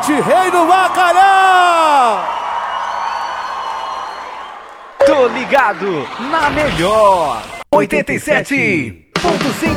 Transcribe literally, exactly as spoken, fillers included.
sete, Rei do Bacalhau! Tô ligado na melhor oitenta e sete ponto cinco.